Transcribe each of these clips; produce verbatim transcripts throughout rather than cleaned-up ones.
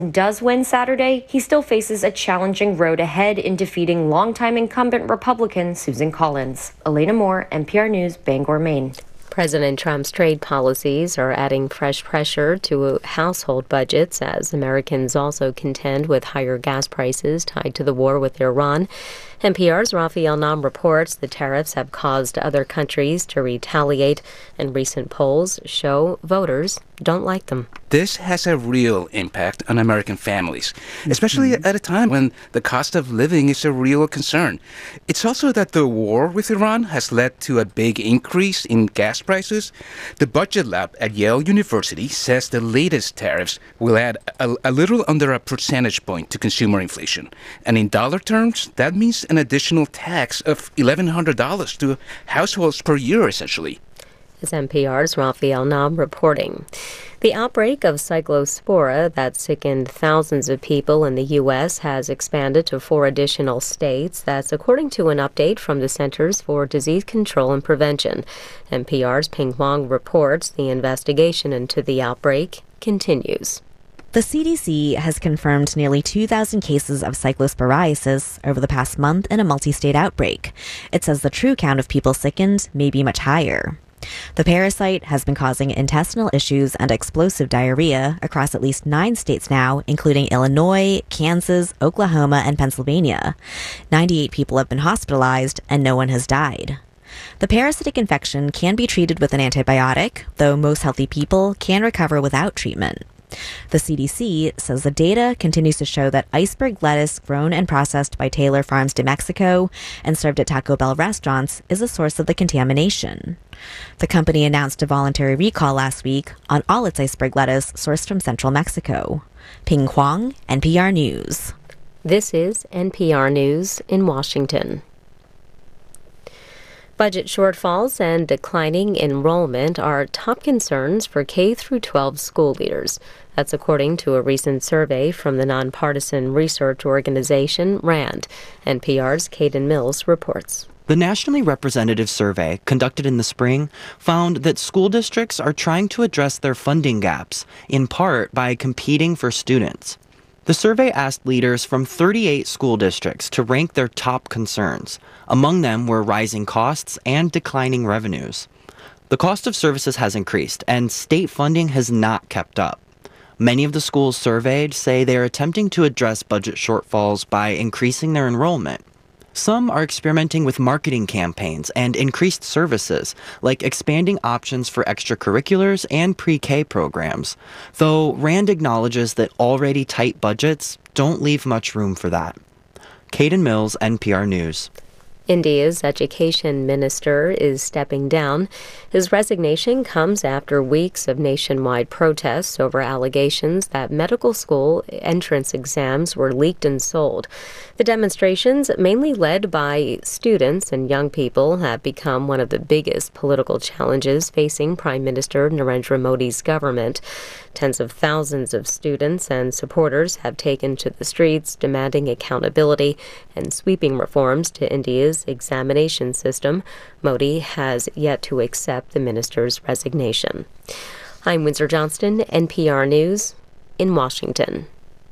does win Saturday, he still faces a challenging road ahead in defeating longtime incumbent Republican Susan Collins. Elena Moore, N P R News, Bangor, Maine. President Trump's trade policies are adding fresh pressure to household budgets as Americans also contend with higher gas prices tied to the war with Iran. N P R's Raphael Nam reports the tariffs have caused other countries to retaliate, and recent polls show voters don't like them. This has a real impact on American families, especially mm-hmm. at a time when the cost of living is a real concern. It's also that the war with Iran has led to a big increase in gas prices. The budget lab at Yale University says the latest tariffs will add a, a little under a percentage point to consumer inflation. And in dollar terms, that means an additional tax of eleven hundred dollars to households per year, essentially. Is N P R's Raphael Nam reporting. The outbreak of cyclospora that sickened thousands of people in the U S has expanded to four additional states. That's according to an update from the Centers for Disease Control and Prevention. N P R's Ping Wang reports the investigation into the outbreak continues. The C D C has confirmed nearly two thousand cases of cyclosporiasis over the past month in a multi-state outbreak. It says the true count of people sickened may be much higher. The parasite has been causing intestinal issues and explosive diarrhea across at least nine states now, including Illinois, Kansas, Oklahoma, and Pennsylvania. ninety-eight people have been hospitalized, and no one has died. The parasitic infection can be treated with an antibiotic, though most healthy people can recover without treatment. The C D C says the data continues to show that iceberg lettuce grown and processed by Taylor Farms de Mexico and served at Taco Bell restaurants is a source of the contamination. The company announced a voluntary recall last week on all its iceberg lettuce sourced from central Mexico. Ping Huang, N P R News. This is N P R News in Washington. Budget shortfalls and declining enrollment are top concerns for K through twelve school leaders. That's according to a recent survey from the nonpartisan research organization RAND. N P R's Caden Mills reports. The nationally representative survey, conducted in the spring, found that school districts are trying to address their funding gaps, in part by competing for students. The survey asked leaders from thirty-eight school districts to rank their top concerns. Among them were rising costs and declining revenues. The cost of services has increased, and state funding has not kept up. Many of the schools surveyed say they are attempting to address budget shortfalls by increasing their enrollment. Some are experimenting with marketing campaigns and increased services, like expanding options for extracurriculars and pre-K programs, though RAND acknowledges that already tight budgets don't leave much room for that. Caden Mills, N P R News. India's education minister is stepping down. His resignation comes after weeks of nationwide protests over allegations that medical school entrance exams were leaked and sold. The demonstrations, mainly led by students and young people, have become one of the biggest political challenges facing Prime Minister Narendra Modi's government. Tens of thousands of students and supporters have taken to the streets demanding accountability and sweeping reforms to India's examination system. Modi has yet to accept the minister's resignation. I'm Windsor Johnston, N P R News in Washington.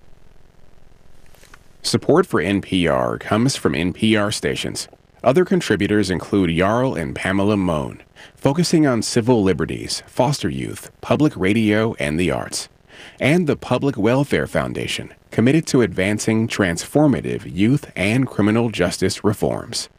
Support for N P R comes from N P R stations. Other contributors include Jarl and Pamela Mohn, focusing on civil liberties, foster youth, public radio, and the arts. And the Public Welfare Foundation, committed to advancing transformative youth and criminal justice reforms.